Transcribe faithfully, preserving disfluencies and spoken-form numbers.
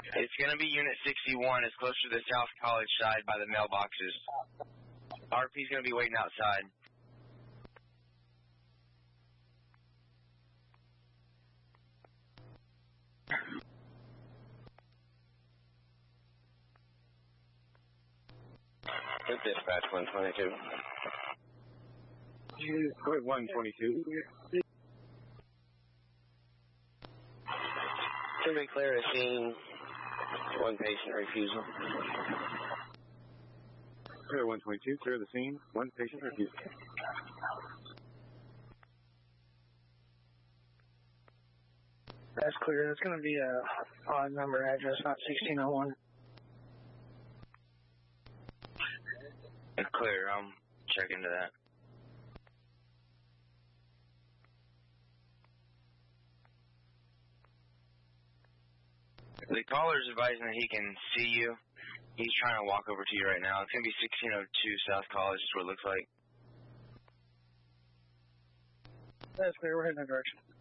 It's going to be Unit sixty-one. It's closer to the South College side by the mailboxes. R P's going to be waiting outside. Good dispatch, one twenty-two. Go ahead, one twenty-two. To be clear, a scene, one patient refusal. Clear one twenty-two, clear the scene, one patient refusal. That's clear. That's going to be a odd number address, not sixteen oh one. It's clear. I'll check into that. The caller's advising that he can see you. He's trying to walk over to you right now. It's going to be sixteen oh two South College is what it looks like. That's clear. We're heading that direction.